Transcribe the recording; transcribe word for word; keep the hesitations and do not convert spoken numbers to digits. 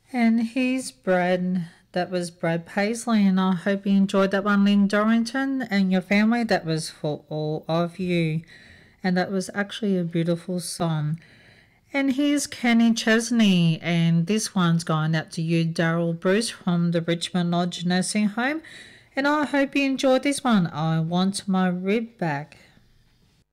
And here's Brad. That was Brad Paisley, and I hope you enjoyed that one, Lynn Dorrington and your family. That was for all of you. And that was actually a beautiful song. And here's Kenny Chesney, and this one's going out to you, Daryl Bruce from the Richmond Lodge Nursing Home. And I hope you enjoyed this one. I Want My Rib Back.